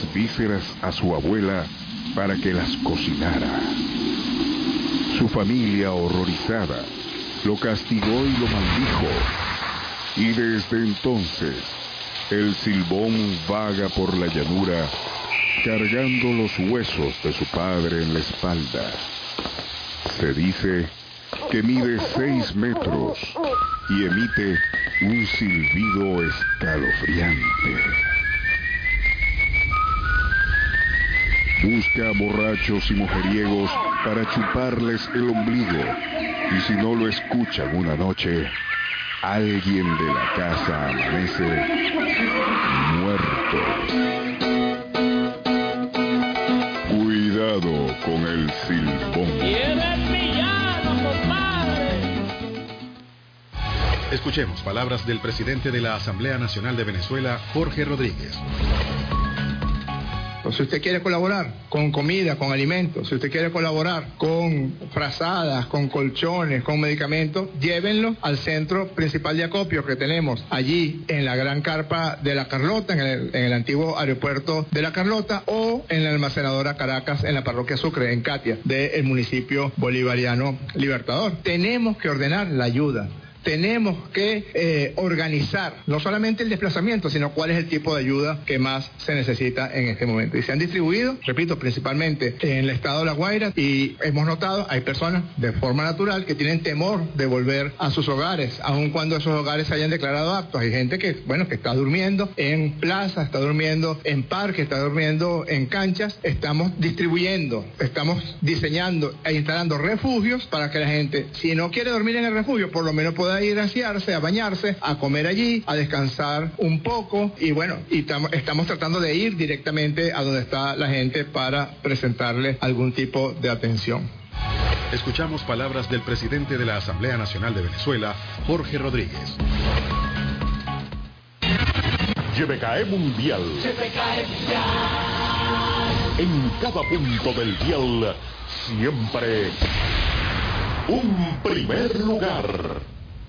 las vísceras a su abuela para que las cocinara. Su familia, horrorizada, lo castigó y lo maldijo. Y desde entonces, el Silbón vaga por la llanura, cargando los huesos de su padre en la espalda. Se dice que mide 6 metros y emite un silbido escalofriante. Busca a borrachos y mujeriegos para chuparles el ombligo, y si no lo escuchan una noche, alguien de la casa amanece muerto. Cuidado con el Silbón. ¡Y eres villano, compadre! Escuchemos palabras del presidente de la Asamblea Nacional de Venezuela, Jorge Rodríguez. Si usted quiere colaborar con comida, con alimentos, si usted quiere colaborar con frazadas, con colchones, con medicamentos, llévenlo al centro principal de acopio que tenemos allí en la gran carpa de La Carlota, en el antiguo aeropuerto de La Carlota, o en la almacenadora Caracas, en la parroquia Sucre, en Catia, del municipio bolivariano Libertador. Tenemos que ordenar la ayuda. Tenemos que organizar no solamente el desplazamiento, sino cuál es el tipo de ayuda que más se necesita en este momento. Y se han distribuido, repito, principalmente en el estado de La Guaira, y hemos notado, hay personas de forma natural que tienen temor de volver a sus hogares, aun cuando esos hogares se hayan declarado aptos. Hay gente que, que está durmiendo en plazas, está durmiendo en parques, está durmiendo en canchas. Estamos distribuyendo, estamos diseñando e instalando refugios para que la gente, si no quiere dormir en el refugio, por lo menos pueda ir a asearse, a bañarse, a comer allí, a descansar un poco, y estamos tratando de ir directamente a donde está la gente para presentarle algún tipo de atención. Escuchamos palabras del presidente de la Asamblea Nacional de Venezuela, Jorge Rodríguez. YBKE Mundial. En cada punto del dial, siempre un primer lugar.